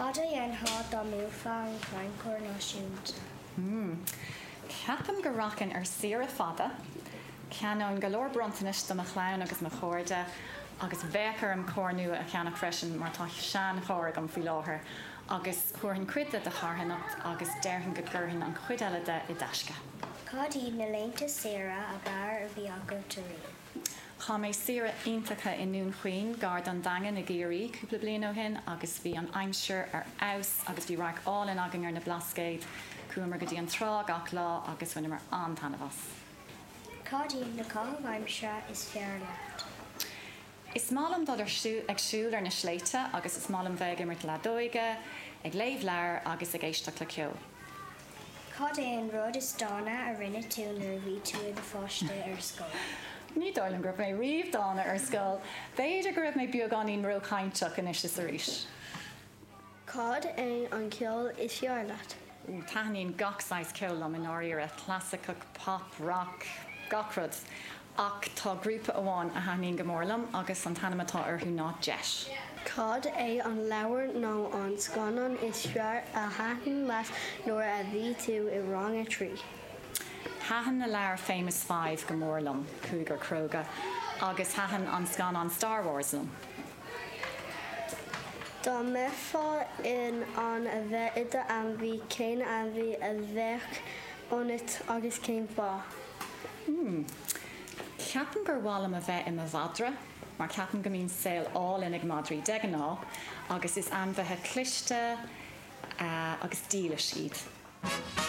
Cada dhéan há dá múfá an Chrainchóir Náisiúnta. Ceapam go racinn ar siar a fada, ceann go leor brontanis do a chláin agus na chóirde, agus bhéchar an cór nua a cheannach freisin mar tá sean chóir an fi láthair, agus chuirn cuide de charhannacht agus deirhan go gurthain an chuid eile de I deisce. Cadí na lénta séra a bhar a bhí agat tarí. Cha mé sira iontacha in nún chuoin gard an dagan na géirí cúpla bliain ó hin agus bhí an aimseir ar aus agus bhí raach áil in agan ar na blascéid cuamar go dtí an trá gach lá agus bhaine mar antanamhas. Cadí na cáimsere is fear leat. Is málam dul ag siúil ar na sléite agus is málam bheith imirt le dóige, ag léomh leir agus ag éisteach le ceol. Cad é an rud is dána a rinne tú nuair bhí tú de fáiste ar scoil. Ní dóilm gur mé riomh dána ar scoil, béidir go raibh mé beagán ro chaintteach in is arís. Cad é an ceol is fear leat. Taíon gachsáis ceol am in áíar a clasicach pop rock gachrod ach tá grúpa amháin a haíon gomórlam agus an tanamatá arthú ná deis. Cad é an leabhar nó an scanan is fear a haithin leat nuair a bhí tú I rang a trí. Hahan na leir Famous Five gomórlam cúigar croga agus hahan an scan an Star Wars lum. Tá meá in an a bheith ide an bhí céine an bhí a bheith onit agus céim fá. Ceapan gur bhálam a bheith im a bhadra, mar ceapan go mín saoil áil in ag Madrí deganá, agus is an bheitthe cliste agus díla siad.